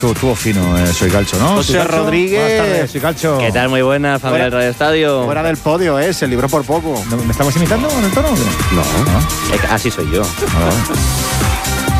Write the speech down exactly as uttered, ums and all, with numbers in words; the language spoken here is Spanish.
Estuvo fino, eh, soy Calcho, ¿no? José ¿Soy Calcho? Rodríguez. Buenas tardes, soy Calcho. ¿Qué tal? Muy buenas, familia del Radio Estadio. Fuera del podio, ¿eh? Se libró por poco. ¿Me estamos imitando con el tono? No, Ah, así soy yo. ah,